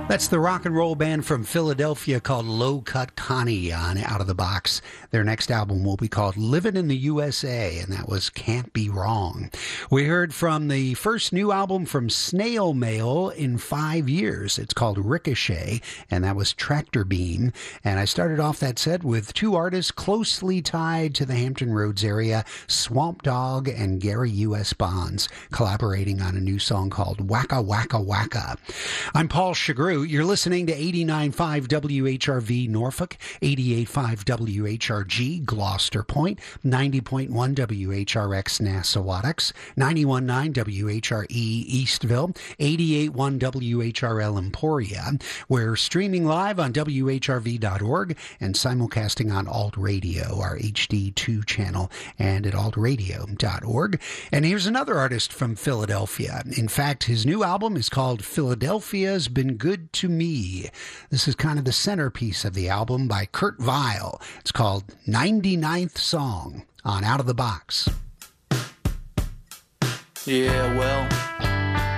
That's the rock and roll band from Philadelphia called Low Cut Connie on Out of the Box. Their next album will be called Livin' in the USA, and that was Can't Be Wrong. We heard from the first new album from Snail Mail in 5 years. It's called Ricochet, and that was Tractor Beam. And I started off that set with two artists closely tied to the Hampton Roads area, Swamp Dogg and Gary U.S. Bonds, collaborating on a new song called Waka Waka Waka. I'm Paul Chagru. You're listening to 89.5 WHRV Norfolk, 88.5 WHRG Gloucester Point, 90.1 WHRX Nassauwattucks, 91.9 WHRE Eastville, 88.1 WHRL Emporia. We're streaming live on WHRV.org and simulcasting on Alt Radio, our HD2 channel, and at altradio.org. And here's another artist from Philadelphia. In fact, his new album is called Philadelphia's Been Good to Me. This is kind of the centerpiece of the album by Kurt Vile. It's called 99th Song on Out of the Box. Yeah, well,